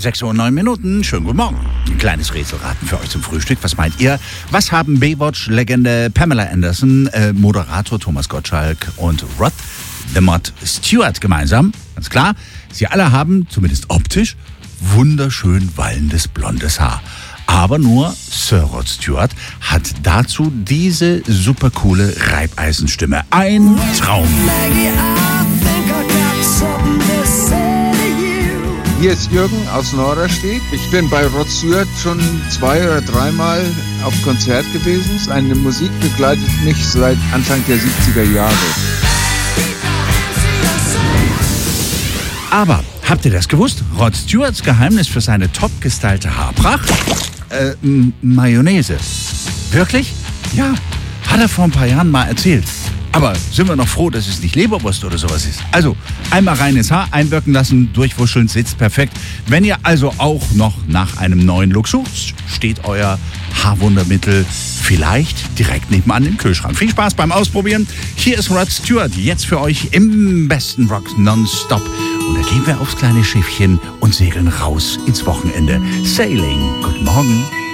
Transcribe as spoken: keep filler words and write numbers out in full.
sechs Uhr neun Minuten. Schönen guten Morgen. Ein kleines Rätselraten für euch zum Frühstück. Was meint ihr? Was haben Baywatch-Legende Pamela Anderson, äh, Moderator Thomas Gottschalk und Rod the Mod Stewart gemeinsam? Ganz klar, sie alle haben, zumindest optisch, wunderschön wallendes blondes Haar. Aber nur Sir Rod Stewart hat dazu diese supercoole Reibeisenstimme. Ein Traum. Hier ist Jürgen aus Norderstedt. Ich bin bei Rod Stewart schon zwei oder dreimal auf Konzert gewesen. Seine Musik begleitet mich seit Anfang der siebziger Jahre. Aber habt ihr das gewusst? Rod Stewarts Geheimnis für seine top gestylte Haarpracht? Äh, M- Mayonnaise. Wirklich? Ja, hat er vor ein paar Jahren mal erzählt. Aber sind wir noch froh, dass es nicht Leberwurst oder sowas ist. Also, einmal rein ins Haar, einwirken lassen, durchwuscheln, sitzt perfekt. Wenn ihr also auch noch nach einem neuen Look sucht, steht euer Haarwundermittel vielleicht direkt nebenan im Kühlschrank. Viel Spaß beim Ausprobieren. Hier ist Rod Stewart, jetzt für euch im besten Rock nonstop. Und da gehen wir aufs kleine Schiffchen und segeln raus ins Wochenende. Sailing. Guten Morgen.